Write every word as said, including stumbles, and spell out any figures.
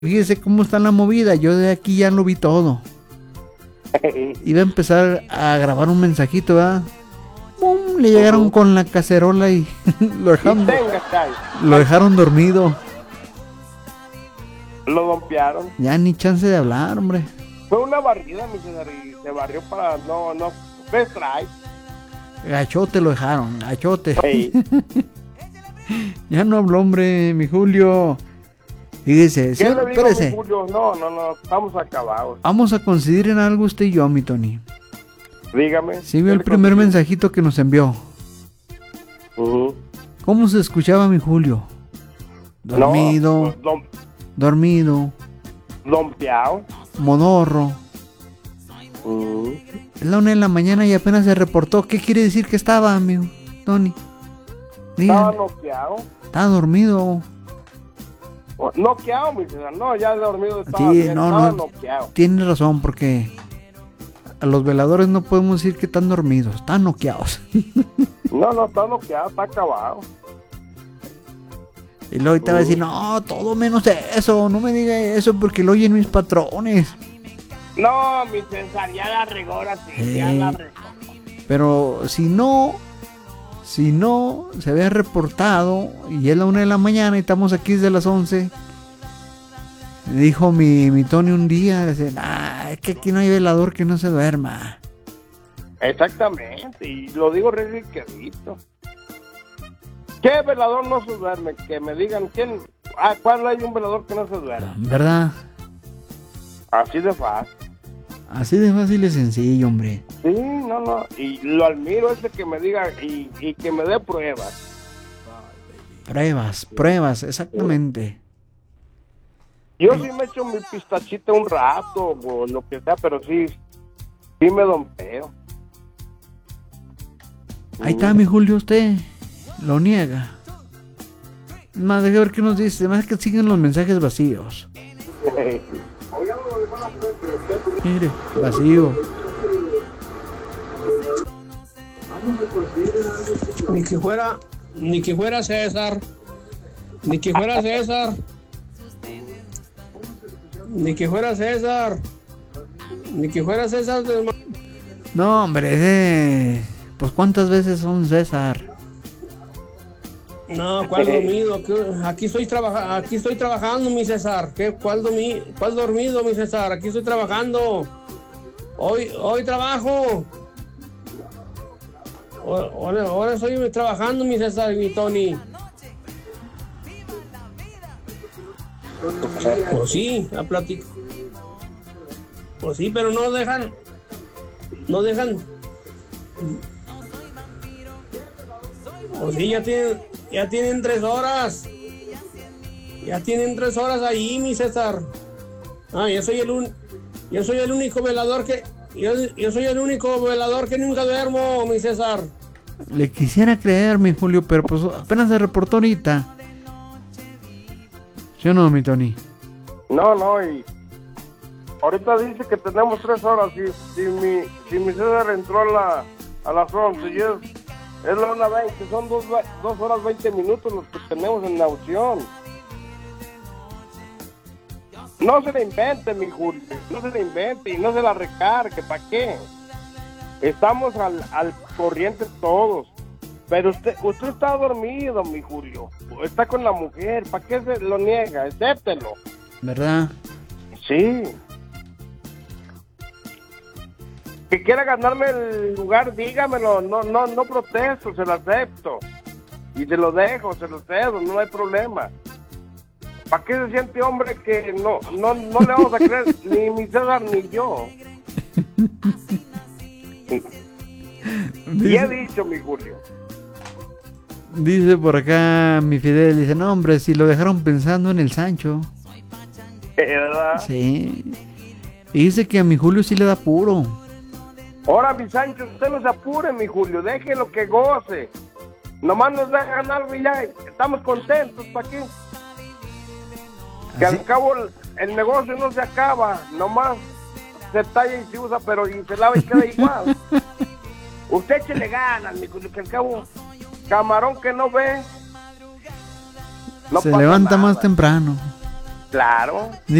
fíjese cómo está la movida, yo de aquí ya lo vi todo. Iba a empezar a grabar un mensajito, ¿verdad? ¡Pum! Le llegaron uh-huh. con la cacerola y lo dejaron, lo dejaron dormido. Lo dompearon. Ya ni chance de hablar, hombre. Fue una barrida, mi César, y se barrió para no, no, best try. Gachote lo dejaron, gachote. Hey. Ya no habló, hombre, mi Julio. Fíjese, ¿qué sí, le digo, mi Julio? No, no, no, estamos acabados. Vamos a coincidir en algo usted y yo, mi Tony. Dígame. Sí, vio el primer consigue? mensajito que nos envió. Uh-huh. ¿Cómo se escuchaba mi Julio? Dormido. No, dom... Dormido. Dompeado. Modorro. Uh-huh. Es la una de la mañana y apenas se reportó. ¿Qué quiere decir que estaba, amigo Tony? Digan. Estaba noqueado. Estaba dormido. Noqueado, mi César. No, ya dormido estaba, sí, bien, no, estaba no, noqueado. Tiene razón, porque a los veladores no podemos decir que están dormidos, están noqueados. No, no, está noqueado, está acabado. Y luego te va a decir, no, todo menos eso, no me diga eso porque lo oyen mis patrones. No, mi César, ya la regó ahora sí, eh, ya la regó. Pero si no, si no se había reportado y es la una de la mañana y estamos aquí desde las once, dijo mi, mi Tony un día, dice, nah, es que aquí no hay velador que no se duerma. Exactamente, y lo digo re que visto. ¿Qué velador no se duerme? Que me digan, ¿quién? Ah, ¿cuál hay un velador que no se duerme? ¿Verdad? Así de fácil. Así de fácil y sencillo, hombre. Sí, no, no, y lo admiro ese que me diga y, y que me dé pruebas. Pruebas, pruebas, exactamente. Yo sí me echo mi pistachita un rato, o lo que sea, pero sí, sí me dompeo. Ahí está, mi Julio, usted lo niega. Más, deje ver qué nos dice, más que siguen los mensajes vacíos. Mire, vacío. Ni que fuera, ni que fuera César, ni que fuera César, ni que fuera César, ni que fuera César. No, hombre, ese, pues ¿cuántas veces son César? No, ¿cuál dormido? Aquí estoy trabajando, aquí estoy trabajando, mi César. ¿Qué? ¿Cuál dormido? ¿Cuál dormido, mi César? Aquí estoy trabajando. Hoy, hoy trabajo. Ahora, ahora estoy trabajando, mi César y mi Tony. Pues sí, a platico. Pues sí, pero no dejan, no dejan. Pues sí, ya tienen, ya tienen tres horas. Ya tienen tres horas ahí, mi César. Ah, yo soy el un, yo soy el único velador que, yo, yo soy el único velador que nunca duermo, mi César. Le quisiera creer, mi Julio, pero pues apenas se reportó ahorita. ¿Sí o no, mi Tony? No, no, y ahorita dice que tenemos tres horas. Si, si, mi, si mi César entró a, la, a las once y es, es la una veinte, son dos, dos horas veinte minutos los que tenemos en la opción. No se le invente, mi Julio, no se le invente y no se la recargue, ¿para qué? Estamos al, al corriente todos. Pero usted usted está dormido, mi Julio. Está con la mujer. ¿Para qué se lo niega? Acéptelo. ¿Verdad? Sí. Que quiera ganarme el lugar, dígamelo. No, no, no protesto, se lo acepto. Y se lo dejo, se lo cedo, no hay problema. ¿Para qué se siente hombre que no, no, no le vamos a creer ni mi César ni yo? Y he dicho, mi Julio. Dice por acá mi Fidel, dice, no hombre, si lo dejaron pensando en el Sancho. ¿Verdad? Sí. Y dice que a mi Julio sí le da puro. Ahora, mi Sancho, usted no se apure, mi Julio, déjelo que goce. Nomás nos dejan algo y ya estamos contentos, ¿para qué? Que ¿así? Al cabo el, el negocio no se acaba, nomás se talla y se usa, pero y se lava y queda igual. Usted échele ganas, mi Julio, que al cabo camarón que no ve no se levanta nada. Más temprano. Claro.